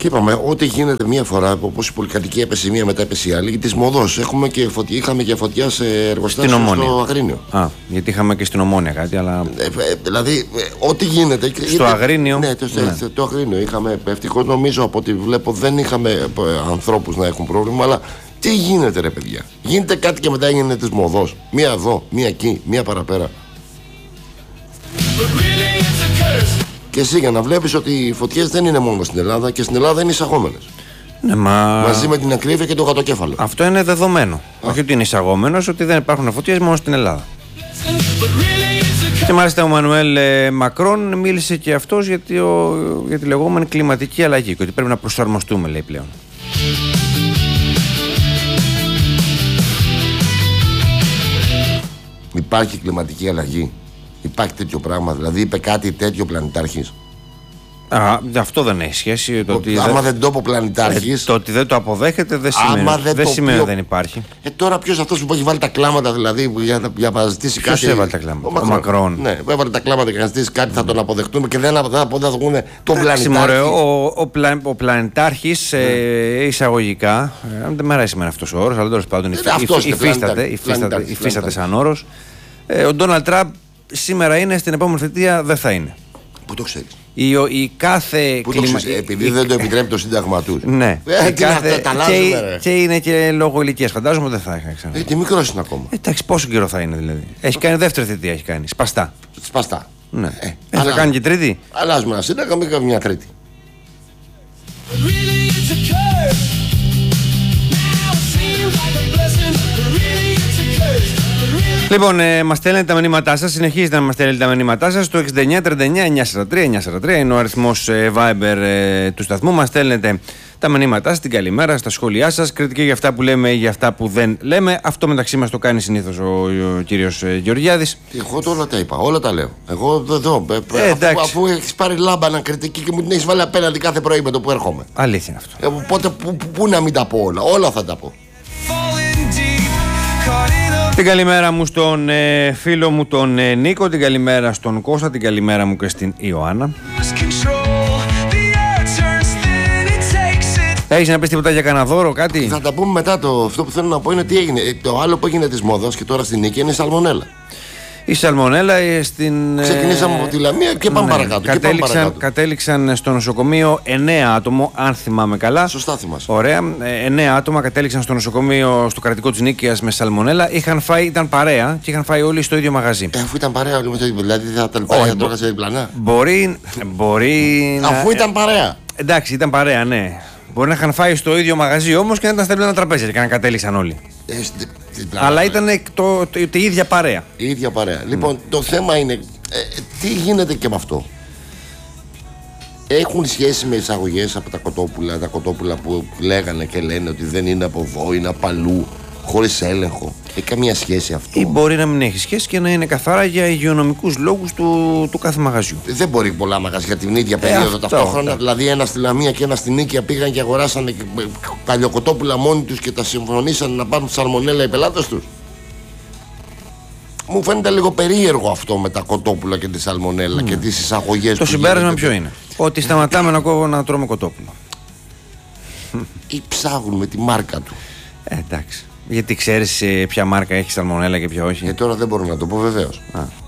Και είπαμε, ό,τι γίνεται μία φορά, όπως η πολυκατοικία έπεσε μία, μετά έπεσε η άλλη, της Μοδός. Είχαμε και φωτιά σε εργοστάσιο στο Αγρίνιο. Γιατί είχαμε και στην Ομόνια κάτι, αλλά. Δηλαδή, ό,τι γίνεται. Στο Αγρίνιο. Ναι, το Αγρίνιο είχαμε. Ευτυχώς νομίζω από ό,τι βλέπω δεν είχαμε ανθρώπους να έχουν πρόβλημα, αλλά τι γίνεται, ρε παιδιά. Γίνεται κάτι και μετά έγινε της Μοδός. Μία εδώ, μία εκεί, μία παραπέρα. Και εσύ για να βλέπεις ότι οι φωτιές δεν είναι μόνο στην Ελλάδα και στην Ελλάδα είναι εισαγόμενες. Ναι, μαζί με την ακρίβεια και το γατοκέφαλο. Αυτό είναι δεδομένο. Όχι ότι είναι εισαγόμενος, ότι δεν υπάρχουν φωτιές μόνο στην Ελλάδα. Και μάλιστα ο Μανουέλ Μακρόν μίλησε και αυτός για τη λεγόμενη κλιματική αλλαγή και ότι πρέπει να προσαρμοστούμε, λέει πλέον. Υπάρχει κλιματική αλλαγή. Υπάρχει τέτοιο πράγμα, δηλαδή είπε κάτι τέτοιο πλανητάρχης. Αυτό δεν έχει σχέση. Άμα δεν το πω πλανητάρχης. Το ότι δεν το αποδέχεται δεν σημαίνει ότι δεν υπάρχει. Τώρα ποιος αυτός που έχει βάλει τα κλάματα, δηλαδή για να ζητήσει κάτι. Ποιος έβαλε τα κλάματα? Ο Μακρόν. Ναι, έβαλε τα κλάματα για να ζητήσει κάτι, θα τον αποδεχτούμε και δεν θα αποδεχτούν τον πλανητάρχη. Ο πλανητάρχης εισαγωγικά, δεν με αρέσει με αυτός ο όρος, αλλά τέλος πάντων υφίσταται σαν όρος. Ο Ντόναλντ Τραμπ σήμερα είναι, στην επόμενη θητεία δεν θα είναι. Πού το ξέρεις? Η κάθε επειδή δεν το επιτρέπει το σύνταγμα του. Ναι. Και είναι και λόγω ηλικίας. Φαντάζομαι δεν θα έχει ξανά. Τι μικρός είναι ακόμα. Εντάξει, πόσο καιρό θα είναι δηλαδή? Έχει κάνει δεύτερη θητεία, έχει κάνει. Σπαστά. Ναι. Θα κάνει και τρίτη. Αλλάζουμε ένα σύνταγμα, μην κάνουμε μια τρίτη. Λοιπόν, μας στέλνετε τα μηνύματά σας, συνεχίζετε να μας στέλνετε τα μηνύματά σας. Το 6939-943 είναι ο αριθμός Viber του σταθμού. Μας στέλνετε τα μηνύματά σας, την καλημέρα, στα σχόλιά σας, κριτική για αυτά που λέμε ή για αυτά που δεν λέμε. Αυτό μεταξύ μας το κάνει συνήθως ο κύριος Γεωργιάδης. Εγώ όλα τα είπα, όλα τα λέω. Εγώ εδώ, αφού έχεις πάρει λάμπανα κριτική και μου την έχεις βάλει απέναντι κάθε πρωί με το που έρχομαι. Αλήθεια είναι αυτό. Οπότε πού να μην τα πω όλα θα τα πω. Την καλημέρα μου στον φίλο μου τον Νίκο, την καλημέρα στον Κώστα, την καλημέρα μου και στην Ιωάννα. Έχεις να πεις τίποτα για κανένα δώρο, κάτι? Θα τα πούμε μετά. Αυτό που θέλω να πω είναι τι έγινε. Το άλλο που έγινε της Μόδας και τώρα στην Νίκη είναι η σαλμονέλα. Η σαλμονέλα στην. Ξεκινήσαμε από τη Λαμία και πάμε παρακάτω. Κατέληξαν στο νοσοκομείο 9 άτομο, αν θυμάμαι καλά. Σωστά θυμάσαι. Ωραία. 9 άτομα κατέληξαν στο νοσοκομείο, στο κρατικό της Νίκαιας με σαλμονέλα. Ήταν παρέα και είχαν φάει όλοι στο ίδιο μαγαζί. Αφού ήταν παρέα όλοι με το ίδιο. Δηλαδή θα τα λοιπά, τώρα σε διπλανά. Μπορεί. Αφού ήταν παρέα. Εντάξει, ήταν παρέα, ναι. Μπορεί να είχαν φάει στο ίδιο μαγαζί όμως και να ήταν στα διπλανά τραπέζια και να κατέληξαν όλοι. Αλλά ήταν η ίδια παρέα. Η ίδια παρέα. Λοιπόν, το θέμα είναι τι γίνεται και με αυτό. Έχουν σχέση με εισαγωγές από τα κοτόπουλα που λέγανε και λένε ότι δεν είναι από εδώ, είναι από αλλού, χωρίς έλεγχο. Έχει καμία σχέση αυτό? Ή μπορεί να μην έχει σχέση και να είναι καθαρά για υγειονομικούς λόγους του κάθε μαγαζιού. Δεν μπορεί πολλά μαγαζιά την ίδια περίοδο ταυτόχρονα. Δηλαδή ένα στη Λαμία και ένα στη Νίκαια πήγαν και αγοράσανε παλιοκοτόπουλα μόνοι τους και τα συμφωνήσαν να πάρουν σαλμονέλα οι πελάτες τους. Μου φαίνεται λίγο περίεργο αυτό με τα κοτόπουλα και τη σαλμονέλα και τις εισαγωγές. Το συμπέρασμα ποιο είναι? Ότι σταματάμε να τρώμε κοτόπουλο. Ή ψάχνουν με τη μάρκα του. Εντάξει. Γιατί ξέρεις ποια μάρκα έχει σαλμονέλα και ποια όχι. Τώρα δεν μπορώ να το πω βεβαίως.